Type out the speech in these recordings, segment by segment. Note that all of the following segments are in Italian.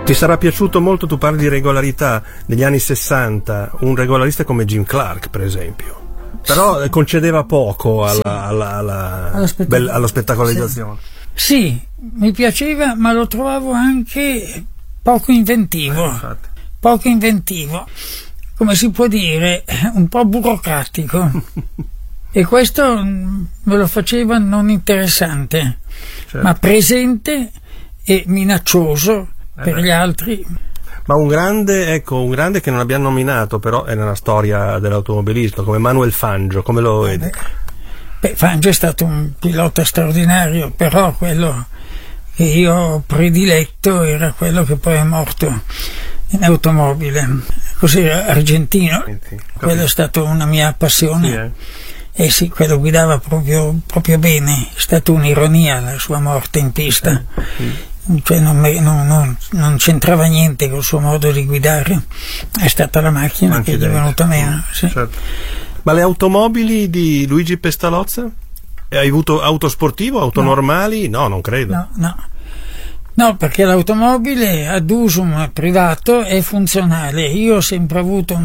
Ti sarà piaciuto molto, tu parli di regolarità, negli anni 60, un regolarista come Jim Clark, per esempio. Però concedeva poco alla spettacolarizzazione. Sì, mi piaceva, ma lo trovavo anche poco inventivo. Poco inventivo. Come si può dire, un po' burocratico. E questo me lo faceva non interessante, certo, ma presente e minaccioso per gli altri. Ma un grande che non abbiamo nominato, però è nella storia dell'automobilismo, come Manuel Fangio, come lo vedi? Fangio è stato un pilota straordinario, però quello che io ho prediletto era quello che poi è morto in automobile, cos'era, argentino. Quello è stato una mia passione. Sì, quello guidava proprio bene, è stata un'ironia la sua morte in pista. Cioè non c'entrava niente col suo modo di guidare, è stata la macchina che gli è venuta meno. Sì. Certo. Ma le automobili di Luigi Pestalozza? Hai avuto auto sportivo, auto normali? No, non credo. No, perché l'automobile ad uso privato è funzionale. Io ho sempre avuto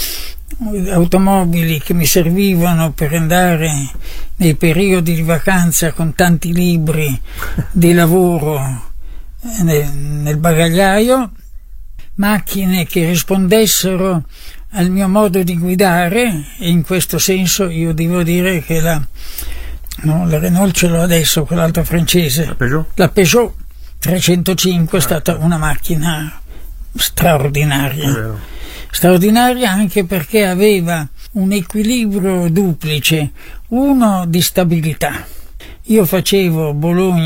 automobili che mi servivano per andare nei periodi di vacanza con tanti libri di lavoro nel bagagliaio, macchine che rispondessero al mio modo di guidare, e in questo senso io devo dire che la Renault ce l'ho adesso, quell'altra francese, la Peugeot 305 è stata una macchina straordinaria, anche perché aveva un equilibrio duplice, uno di stabilità. Io facevo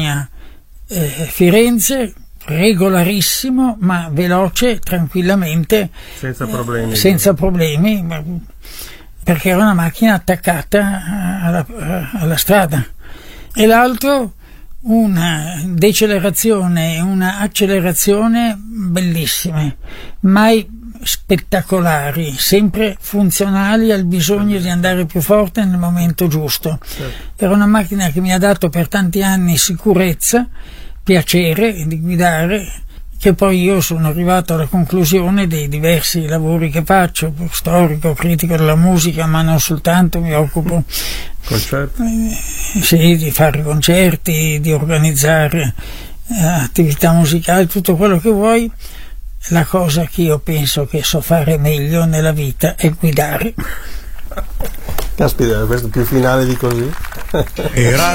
Bologna-Firenze regolarissimo, ma veloce, tranquillamente, senza problemi, perché era una macchina attaccata alla strada. E l'altro una decelerazione e una accelerazione bellissime, mai spettacolari, sempre funzionali al bisogno di andare più forte nel momento giusto. Era una macchina che mi ha dato per tanti anni sicurezza, piacere di guidare, che poi io sono arrivato alla conclusione dei diversi lavori che faccio, storico, critico della musica, ma non soltanto, mi occupo di fare concerti, di organizzare attività musicali, tutto quello che vuoi. La cosa che io penso che so fare meglio nella vita è guidare. Caspita, questo più finale di così.